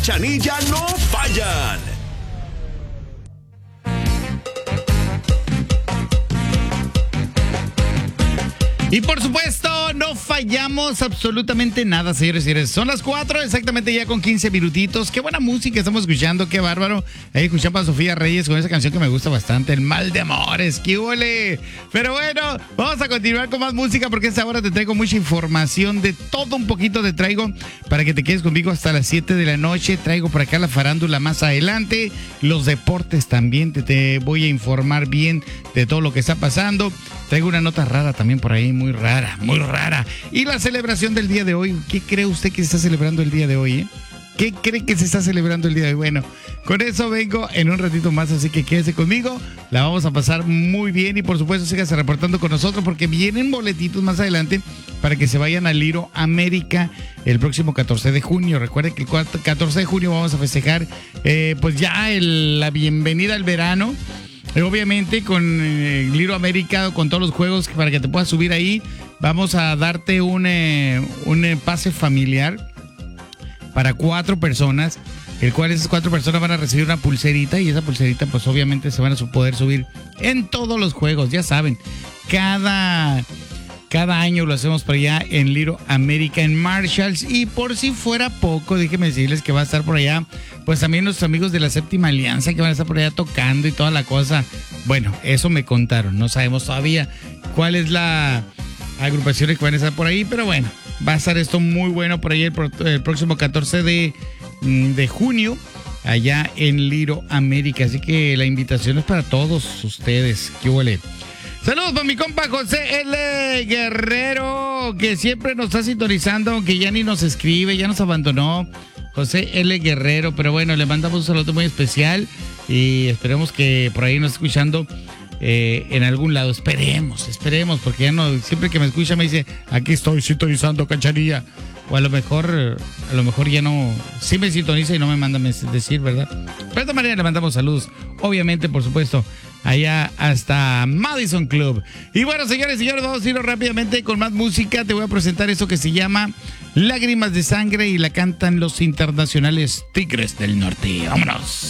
Cachanilla no fallan. Y por supuesto, no fallamos absolutamente nada, señores y señores. Son las 4, exactamente ya con 15 minutitos. Qué buena música estamos escuchando, qué bárbaro. Ahí escuchamos a Sofía Reyes con esa canción que me gusta bastante, El Mal de Amores. ¡Qué huele! Pero bueno, vamos a continuar con más música porque esta hora te traigo mucha información, de todo un poquito te traigo para que te quedes conmigo hasta las 7 de la noche. Traigo por acá la farándula más adelante, los deportes también, te voy a informar bien de todo lo que está pasando. Traigo una nota rara también por ahí, muy rara, muy rara. Y la celebración del día de hoy, ¿qué cree usted que se está celebrando el día de hoy, ¿Qué cree que se está celebrando el día de hoy? Bueno, con eso vengo en un ratito más, así que quédese conmigo. La vamos a pasar muy bien y por supuesto sígase reportando con nosotros porque vienen boletitos más adelante para que se vayan al Liro América el próximo 14 de junio. Recuerden que el 14 de junio vamos a festejar pues ya la bienvenida al verano. Obviamente con Liro América, con todos los juegos para que te puedas subir ahí, vamos a darte un pase familiar para 4 personas, el cual esas 4 personas van a recibir una pulserita y esa pulserita pues obviamente se van a poder subir en todos los juegos, ya saben, cada año lo hacemos por allá en Liro América en Marshalls. Y por si fuera poco, déjenme decirles que va a estar por allá pues también nuestros amigos de la Séptima Alianza que van a estar por allá tocando y toda la cosa. Bueno, eso me contaron, no sabemos todavía cuál es la agrupación que van a estar por ahí, pero bueno, va a estar esto muy bueno por ahí el próximo 14 de junio allá en Liro América, así que la invitación es para todos ustedes. ¿Qué huele? Saludos para mi compa José L. Guerrero, que siempre nos está sintonizando, aunque ya ni nos escribe, ya nos abandonó. José L. Guerrero, pero bueno, le mandamos un saludo muy especial y esperemos que por ahí nos esté escuchando en algún lado. Esperemos, porque ya no, siempre que me escucha me dice, aquí estoy sintonizando, Cachanilla. O a lo mejor ya no, sí me sintoniza y no me manda decir, ¿verdad? Pero de esta manera le mandamos saludos, obviamente, por supuesto, allá hasta Madison Club. Y bueno, señores, vamos a ir rápidamente con más música. Te voy a presentar eso que se llama Lágrimas de Sangre y la cantan los internacionales Tigres del Norte. ¡Vámonos!